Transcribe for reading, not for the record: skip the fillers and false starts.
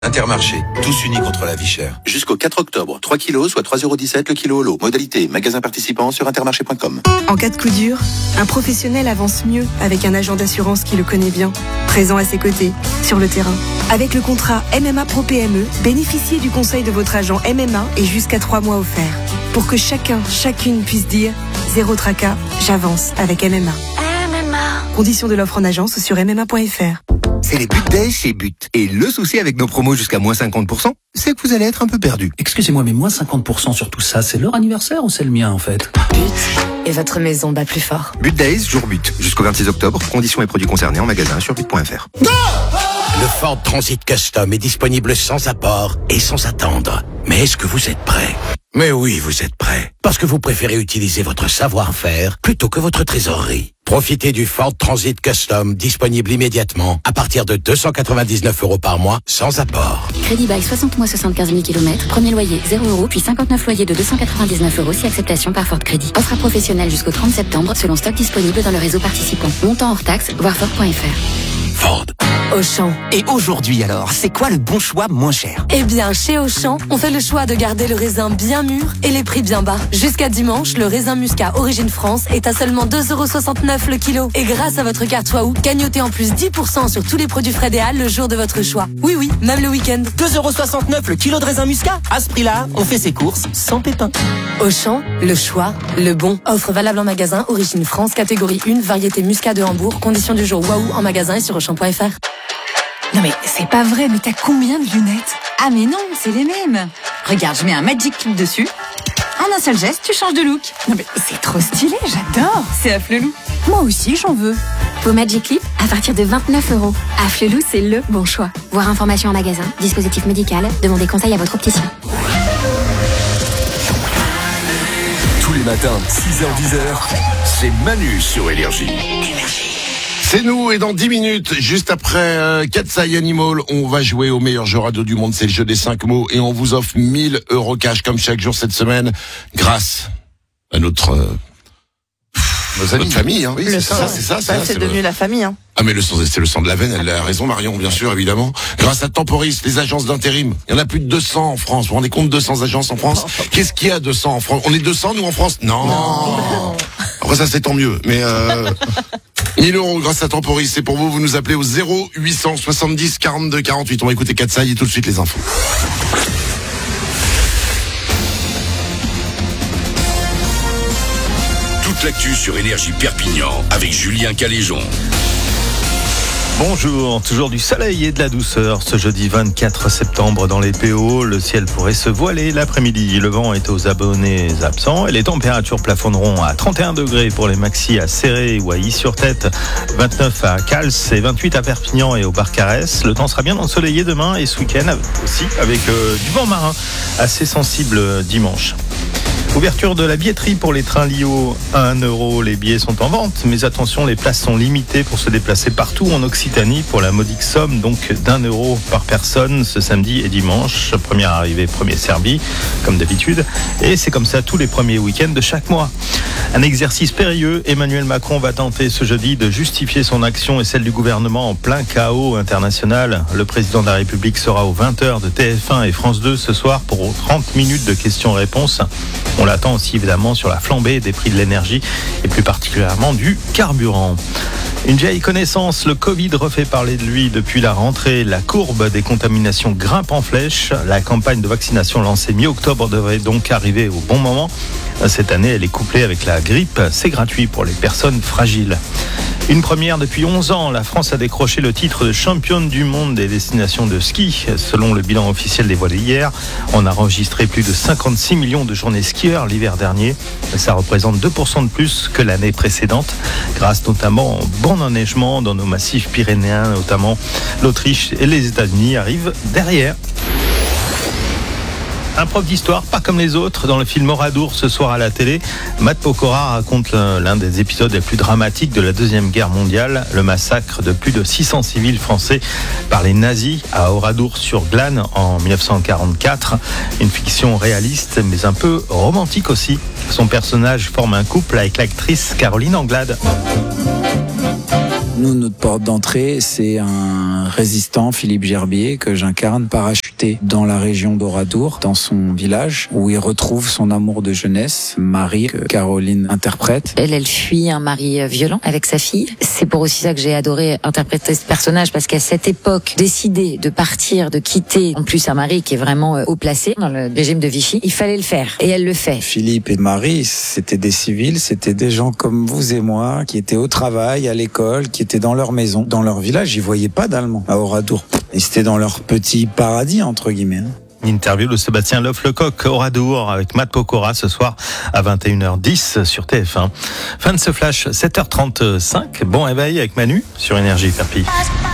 Intermarché, tous unis contre la vie chère. Jusqu'au 4 octobre, 3 kilos, soit 3,17€ le kilo au lot. Modalité, magasin participant sur intermarché.com. En cas de coup dur, un professionnel avance mieux avec un agent d'assurance qui le connaît bien, présent à ses côtés, sur le terrain. Avec le contrat MMA Pro PME, bénéficiez du conseil de votre agent MMA et jusqu'à 3 mois offerts. Pour que chacune puisse dire « Zéro tracas, j'avance avec MMA ». Conditions de l'offre en agence sur mma.fr. C'est les But Days chez But. Et le souci avec nos promos jusqu'à moins 50%, c'est que vous allez être un peu perdu. Excusez-moi, mais moins 50% sur tout ça, c'est leur anniversaire ou c'est le mien en fait? But. Et votre maison bat plus fort. But Days, jour But. Jusqu'au 26 octobre. Conditions et produits concernés en magasin sur but.fr. Le Ford Transit Custom est disponible sans apport et sans attendre. Mais est-ce que vous êtes prêts? Mais oui, vous êtes prêts. Parce que vous préférez utiliser votre savoir-faire plutôt que votre trésorerie. Profitez du Ford Transit Custom disponible immédiatement à partir de 299€ par mois sans apport. Crédit bail 60 mois 75 000 km. Premier loyer 0€, puis 59 loyers de 299€ si acceptation par Ford Crédit. Offre à professionnel jusqu'au 30 septembre selon stock disponible dans le réseau participant. Montant hors taxe, voir Ford.fr. Ford. Auchan. Et aujourd'hui alors, c'est quoi le bon choix moins cher? Eh bien, chez Auchan, on fait le choix de garder le raisin bien mûr et les prix bien bas. Jusqu'à dimanche, le raisin muscat Origine France est à seulement 2,69€ le kilo. Et grâce à votre carte Waouh, gagnotez en plus 10% sur tous les produits frais des Halles le jour de votre choix. Oui, même le week-end. 2,69€ le kilo de raisin muscat. À ce prix-là, on fait ses courses sans pépin. Auchan, le choix, le bon. Offre valable en magasin Origine France, catégorie 1, variété muscat de Hambourg. Conditions du jour Waouh en magasin et sur Auchan.fr. Non mais c'est pas vrai, mais t'as combien de lunettes? Ah mais non, c'est les mêmes. Regarde, je mets un Magic Clip dessus. En un seul geste, tu changes de look. Non mais c'est trop stylé, j'adore. C'est Afflelou. Moi aussi, j'en veux. Vos Magic Clip à partir de 29€. Afflelou, c'est le bon choix. Voir information en magasin, dispositif médical, demandez conseil à votre opticien. Tous les matins, 6h-10h, c'est Manu sur Énergie. C'est nous, et dans 10 minutes, juste après Cat's Eye Animal, on va jouer au meilleur jeu radio du monde, c'est le jeu des 5 mots, et on vous offre 1 000€ cash comme chaque jour cette semaine, grâce à notre famille, hein. Oui, c'est ça. C'est devenu la famille, hein. Ah mais c'est le sang de la veine, elle a raison Marion, bien sûr, évidemment. Grâce à Temporis, les agences d'intérim. Il y en a plus de 200 en France. Vous vous rendez compte, 200 agences en France? Qu'est-ce qu'il y a 200 en France? On est 200 nous en France? Non. Après ça c'est tant mieux, mais 1 000€ grâce à Temporis, c'est pour vous nous appelez au 0870 42 48. On va écouter Cat's Eye et tout de suite les infos. Toute l'actu sur Énergie Perpignan avec Julien Caléjon. Bonjour, toujours du soleil et de la douceur ce jeudi 24 septembre dans les PO. Le ciel pourrait se voiler l'après-midi. Le vent est aux abonnés absents et les températures plafonneront à 31 degrés pour les maxis à Céré ou à Is-sur-Tête, 29 à Cals et 28 à Perpignan et au Barcarès. Le temps sera bien ensoleillé demain et ce week-end aussi avec du vent marin assez sensible dimanche. Ouverture de la billetterie pour les trains Lio à 1€. Les billets sont en vente, mais attention, les places sont limitées pour se déplacer partout en Occitanie pour la modique somme donc d'1€ par personne ce samedi et dimanche. Première arrivée, premier servi, comme d'habitude. Et c'est comme ça tous les premiers week-ends de chaque mois. Un exercice périlleux. Emmanuel Macron va tenter ce jeudi de justifier son action et celle du gouvernement en plein chaos international. Le président de la République sera aux 20h de TF1 et France 2 ce soir pour 30 minutes de questions-réponses. On l'attend aussi évidemment sur la flambée des prix de l'énergie et plus particulièrement du carburant. Une vieille connaissance, le Covid refait parler de lui depuis la rentrée. La courbe des contaminations grimpe en flèche. La campagne de vaccination lancée mi-octobre devrait donc arriver au bon moment. Cette année, elle est couplée avec la grippe. C'est gratuit pour les personnes fragiles. Une première depuis 11 ans, la France a décroché le titre de championne du monde des destinations de ski. Selon le bilan officiel dévoilé hier, on a enregistré plus de 56 millions de journées skieurs l'hiver dernier. Ça représente 2% de plus que l'année précédente, grâce notamment au bon enneigement dans nos massifs pyrénéens, notamment l'Autriche et les États-Unis arrivent derrière. Un prof d'histoire, pas comme les autres, dans le film Oradour ce soir à la télé. Matt Pokora raconte l'un des épisodes les plus dramatiques de la Deuxième Guerre mondiale, le massacre de plus de 600 civils français par les nazis à Oradour-sur-Glane en 1944. Une fiction réaliste mais un peu romantique aussi. Son personnage forme un couple avec l'actrice Caroline Anglade. Nous, notre porte d'entrée, c'est un résistant, Philippe Gerbier, que j'incarne, parachuté dans la région d'Oradour, dans son village, où il retrouve son amour de jeunesse, Marie, que Caroline interprète. Elle fuit un mari violent avec sa fille. C'est pour aussi ça que j'ai adoré interpréter ce personnage, parce qu'à cette époque, décider de partir, de quitter, en plus un mari qui est vraiment haut placé dans le régime de Vichy, il fallait le faire. Et elle le fait. Philippe et Marie, c'était des civils, c'était des gens comme vous et moi, qui étaient au travail, à l'école, qui étaient dans leur maison, dans leur village. Ils voyaient pas d'Allemands à Oradour. Et c'était dans leur petit paradis, entre guillemets. Interview de Sébastien Loefflecoq, Oradour, avec Matt Pokora ce soir à 21h10 sur TF1. Fin de ce flash, 7h35. Bon réveil avec Manu sur Énergie Perpi.